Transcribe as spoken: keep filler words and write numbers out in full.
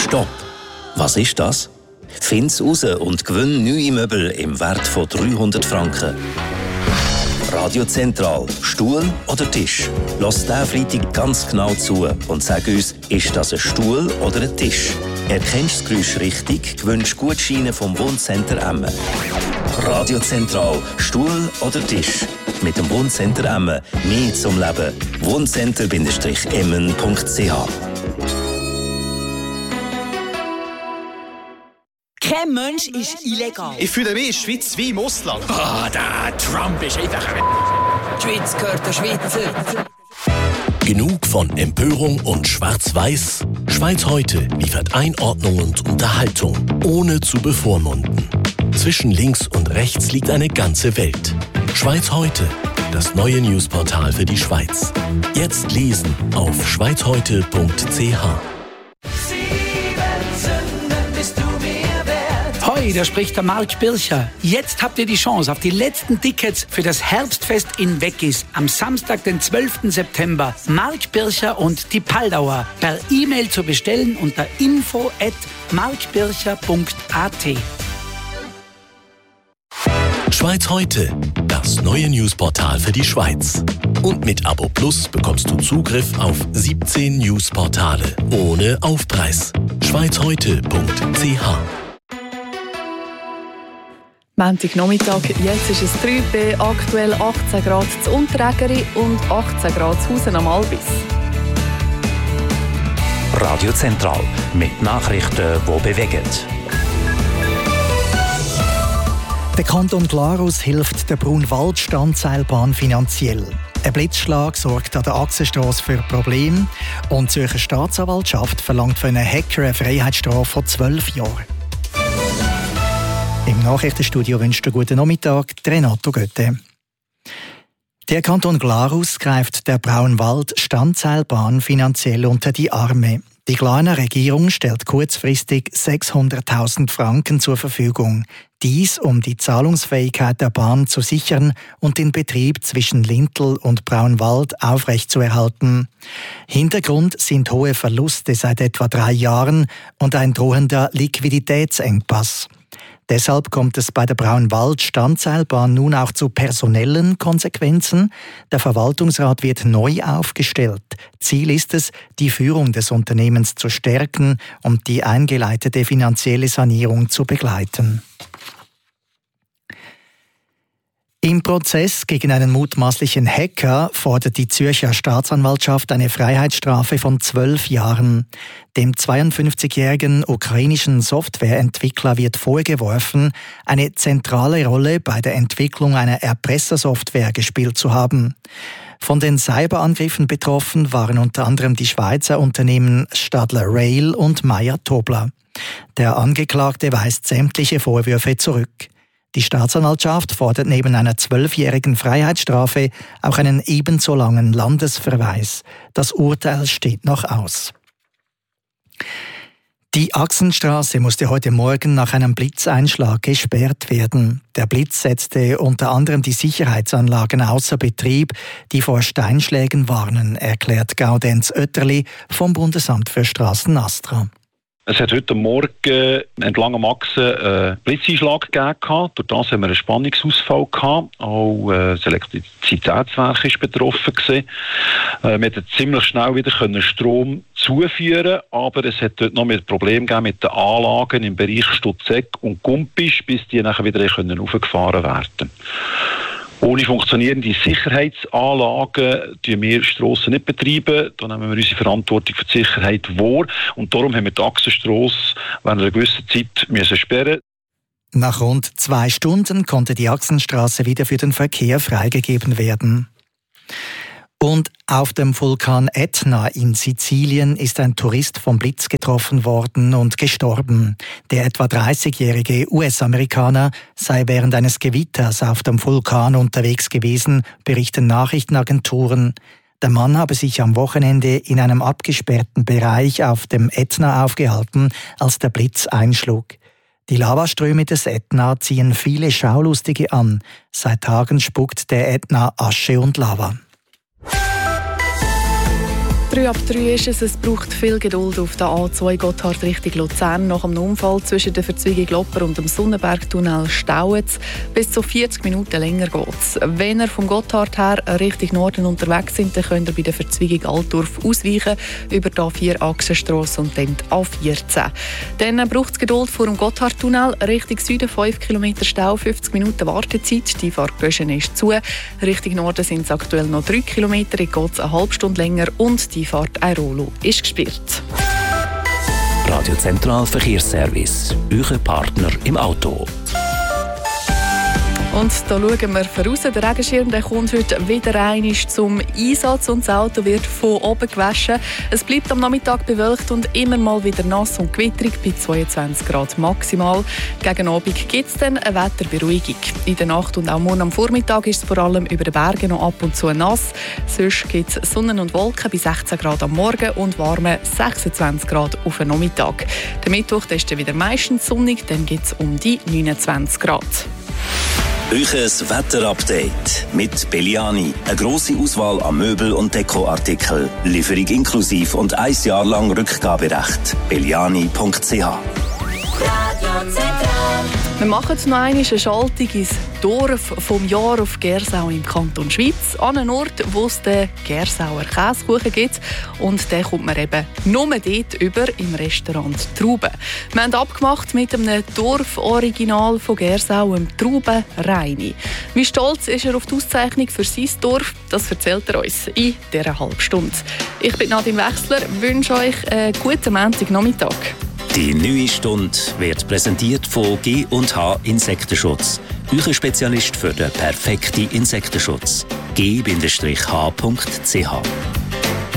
Stopp! Was ist das? Find's raus und gewinn neue Möbel im Wert von dreihundert Franken. Radio Zentral, Stuhl oder Tisch? Lass diesen Freitag ganz genau zu und sag uns, ist das ein Stuhl oder ein Tisch? Erkennst du das Geräusch richtig, gewünscht Gutscheine vom Wohncenter Emmen. Radio Zentral, Stuhl oder Tisch? Mit dem Wohncenter Emmen mehr zum Leben. wohncenter Emmen punkt c h. Kein Mensch ist illegal. Ich fühle mich in der Schweiz wie im Ausland. Ah, oh, der Trump ist einfach... Die Schweiz gehört der Schweizer. Genug von Empörung und Schwarz-Weiß? Schweiz heute liefert Einordnung und Unterhaltung, ohne zu bevormunden. Zwischen links und rechts liegt eine ganze Welt. Schweiz heute, das neue Newsportal für die Schweiz. Jetzt lesen auf schweiz heute punkt c h. Hoi, da spricht der Marc Bircher. Jetzt habt ihr die Chance auf die letzten Tickets für das Herbstfest in Weggis am Samstag, den zwölften September. Marc Bircher und die Paldauer per E-Mail zu bestellen unter info at markbircher punkt a t. Schweiz heute, das neue Newsportal für die Schweiz. Und mit Abo Plus bekommst du Zugriff auf siebzehn Newsportale ohne Aufpreis. schweiz heute punkt c h. Montagnachmittag, jetzt ist es drei B, aktuell achtzehn Grad zu Unterägeri und achtzehn Grad zu Hausen am Albis. Radio Zentral mit Nachrichten, die bewegen. Der Kanton Glarus hilft der Brunwald-Standseilbahn finanziell. Ein Blitzschlag sorgt an der Achsenstrasse für Probleme und die Zürcher Staatsanwaltschaft verlangt für einen Hacker eine Freiheitsstrafe von zwölf Jahren. Im Nachrichtenstudio wünscht einen guten Nachmittag Renato Götte. Der Kanton Glarus greift der Braunwald-Standseilbahn finanziell unter die Arme. Die Glarner Regierung stellt kurzfristig sechshunderttausend Franken zur Verfügung. Dies, um die Zahlungsfähigkeit der Bahn zu sichern und den Betrieb zwischen Lintel und Braunwald aufrechtzuerhalten. Hintergrund sind hohe Verluste seit etwa drei Jahren und ein drohender Liquiditätsengpass. Deshalb kommt es bei der Braunwald-Standseilbahn nun auch zu personellen Konsequenzen. Der Verwaltungsrat wird neu aufgestellt. Ziel ist es, die Führung des Unternehmens zu stärken und die eingeleitete finanzielle Sanierung zu begleiten. Im Prozess gegen einen mutmaßlichen Hacker fordert die Zürcher Staatsanwaltschaft eine Freiheitsstrafe von zwölf Jahren. Dem zweiundfünfzigjährigen ukrainischen Softwareentwickler wird vorgeworfen, eine zentrale Rolle bei der Entwicklung einer Erpressersoftware gespielt zu haben. Von den Cyberangriffen betroffen waren unter anderem die Schweizer Unternehmen Stadler Rail und Meyer Tobler. Der Angeklagte weist sämtliche Vorwürfe zurück. Die Staatsanwaltschaft fordert neben einer zwölfjährigen Freiheitsstrafe auch einen ebenso langen Landesverweis. Das Urteil steht noch aus. Die Achsenstraße musste heute Morgen nach einem Blitzeinschlag gesperrt werden. Der Blitz setzte unter anderem die Sicherheitsanlagen außer Betrieb, die vor Steinschlägen warnen, erklärt Gaudenz Oetterli vom Bundesamt für Straßen Astra. Es hat heute Morgen entlang am Achse einen Blitzeinschlag gegeben. Durch das haben wir einen Spannungsausfall gehabt. Auch das Elektrizitätswerk war betroffen gewesen. Wir konnten ziemlich schnell wieder Strom zuführen, aber es hat dort noch ein Problem gegeben mit den Anlagen im Bereich Stutzeck und Gumpisch, bis die nachher wieder hochgefahren werden können. Ohne funktionierende Sicherheitsanlagen betreiben wir Strassen nicht betreiben. Da nehmen wir unsere Verantwortung für die Sicherheit wahr. Und darum haben wir die Achsenstrasse während einer gewissen Zeit müssen sperren. Nach rund zwei Stunden konnte die Achsenstraße wieder für den Verkehr freigegeben werden. Und auf dem Vulkan Etna in Sizilien ist ein Tourist vom Blitz getroffen worden und gestorben. Der etwa dreißigjährige U S-Amerikaner sei während eines Gewitters auf dem Vulkan unterwegs gewesen, berichten Nachrichtenagenturen. Der Mann habe sich am Wochenende in einem abgesperrten Bereich auf dem Etna aufgehalten, als der Blitz einschlug. Die Lavaströme des Etna ziehen viele Schaulustige an. Seit Tagen spuckt der Etna Asche und Lava. drei ab drei ist es. Es braucht viel Geduld auf der A zwei Gotthard Richtung Luzern. Nach einem Unfall zwischen der Verzweigung Lopper und dem Sonnenbergtunnel staut es. Bis zu vierzig Minuten länger geht es. Wenn ihr vom Gotthard her Richtung Norden unterwegs sind, dann könnt ihr bei der Verzweigung Altdorf ausweichen über die A vier Achsenstrasse und dann die A vierzehn. Dann braucht es Geduld vor dem Gotthardtunnel. Richtung Süden fünf Kilometer Stau, fünfzig Minuten Wartezeit. Die Fahrt Göschen ist zu. Richtung Norden sind es aktuell noch drei Kilometer. Geht es eine halbe Stunde länger und die Fahrt Airolo ist gesperrt. Radio Zentral Verkehrsservice. Euer Partner im Auto. Und da schauen wir voraus. Der Regenschirm der kommt heute wieder einmal zum Einsatz und das Auto wird von oben gewaschen. Es bleibt am Nachmittag bewölkt und immer mal wieder nass und gewitterig bei zweiundzwanzig Grad maximal. Gegen Abend gibt es dann eine Wetterberuhigung. In der Nacht und auch morgen am Vormittag ist es vor allem über den Bergen noch ab und zu nass. Sonst gibt es Sonne und Wolken bei sechzehn Grad am Morgen und warme sechsundzwanzig Grad auf den Nachmittag. Der Mittwoch ist dann wieder meistens sonnig, dann gibt es um die neunundzwanzig Grad. Euches Wetterupdate mit Belliani. Eine grosse Auswahl an Möbel- und Dekoartikeln. Lieferung inklusiv und ein Jahr lang Rückgaberecht. belliani punkt c h. Wir machen noch einmal eine Schaltung ins Dorf vom Jahr auf Gersau im Kanton Schweiz. An einen Ort, wo es den Gersauer Käsekuchen gibt. Und den kommt man eben nur dort über im Restaurant Trauben. Wir haben abgemacht mit einem Dorforiginal von Gersau, dem Trauben Reini. Wie stolz ist er auf die Auszeichnung für sein Dorf? Das erzählt er uns in dieser halben Stunde. Ich bin Nadine Wechsler, wünsche euch einen guten Montagnachmittag. Die neue Stunde wird präsentiert von G und H Insektenschutz. Euer Spezialist für den perfekten Insektenschutz. G H punkt c h